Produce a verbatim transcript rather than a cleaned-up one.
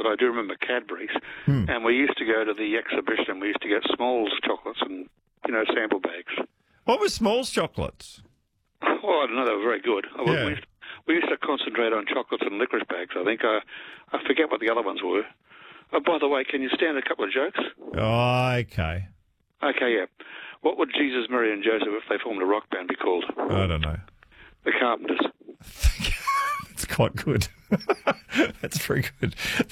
I do remember Cadbury's, Hmm. and we used to go to the exhibition. We used to get Smalls chocolates and, you know, sample bags. What was Smalls chocolates? Oh, I don't know. They were very good. Yeah. We, used, we used to concentrate on chocolates and licorice bags, I think. I, I forget what the other ones were. Oh, by the way, can you stand a couple of jokes? Oh, okay. Okay, yeah. What would Jesus, Mary and Joseph, if they formed a rock band, be called? I don't know. The Carpenters. That's quite good. That's very good.